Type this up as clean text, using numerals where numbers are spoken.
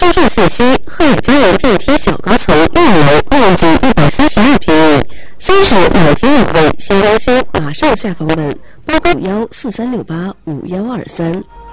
深圳市区鹤尔家园电梯小高层1楼面积132平米，30买机2位，先优先马上下房门，拨号5143685123。